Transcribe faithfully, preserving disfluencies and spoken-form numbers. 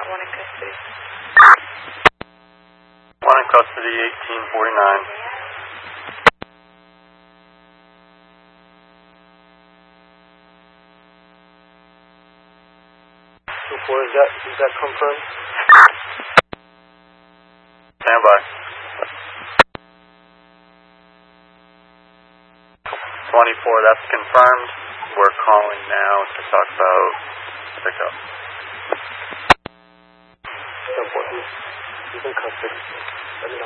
got one in custody. One in custody, eighteen forty-nine. two four, is that, is that confirmed? Stand by. twenty-four, that's confirmed. We're calling now to talk about pickup. ten four, he's in custody. Let me know.